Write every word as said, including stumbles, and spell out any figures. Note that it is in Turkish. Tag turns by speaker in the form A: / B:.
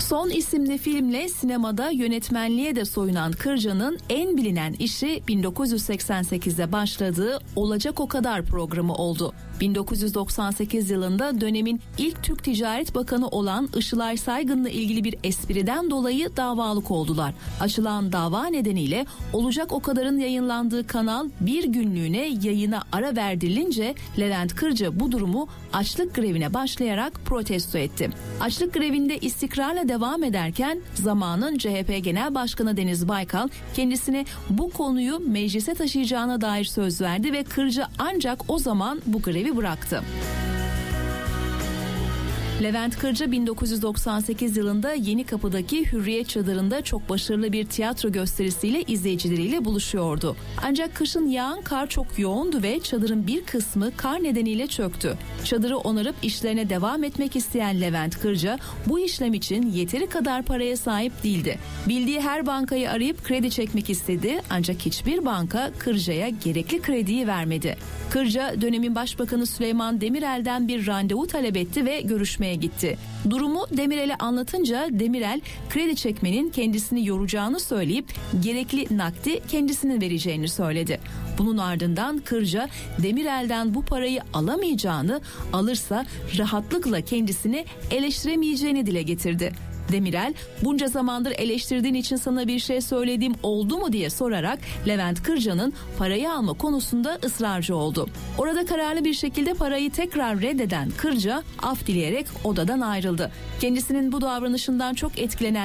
A: Son isimli filmle sinemada yönetmenliğe de soyunan Kırca'nın en bilinen işi bin dokuz yüz seksen sekizde başladığı Olacak O Kadar programı oldu. bin dokuz yüz doksan sekiz yılında dönemin ilk Türk Ticaret Bakanı olan Işılay Saygın'la ilgili bir espriden dolayı davalık oldular. Açılan dava nedeniyle Olacak O Kadar'ın yayınlandığı kanal bir günlüğüne yayına ara verdirilince Levent Kırca bu durumu açlık grevine başlayarak protesto etti. Açlık grevinde istikrarla devam ederken zamanın C H P Genel Başkanı Deniz Baykal kendisine bu konuyu meclise taşıyacağına dair söz verdi ve Kırca ancak o zaman bu grevi bıraktı. Levent Kırca bin dokuz yüz doksan sekiz yılında Yenikapı'daki Hürriyet Çadırı'nda çok başarılı bir tiyatro gösterisiyle izleyicileriyle buluşuyordu. Ancak kışın yağan kar çok yoğundu ve çadırın bir kısmı kar nedeniyle çöktü. Çadırı onarıp işlerine devam etmek isteyen Levent Kırca bu işlem için yeteri kadar paraya sahip değildi. Bildiği her bankayı arayıp kredi çekmek istedi ancak hiçbir banka Kırca'ya gerekli krediyi vermedi. Kırca dönemin Başbakanı Süleyman Demirel'den bir randevu talep etti ve görüşmeye gitti. Durumu Demirel'e anlatınca Demirel kredi çekmenin kendisini yoracağını söyleyip gerekli nakdi kendisinin vereceğini söyledi. Bunun ardından Kırca Demirel'den bu parayı alamayacağını, alırsa rahatlıkla kendisini eleştiremeyeceğini dile getirdi. Demirel, bunca zamandır eleştirdiğin için sana bir şey söylediğim oldu mu diye sorarak Levent Kırca'nın parayı alma konusunda ısrarcı oldu. Orada kararlı bir şekilde parayı tekrar reddeden Kırca af dileyerek odadan ayrıldı. Kendisinin bu davranışından çok etkilenen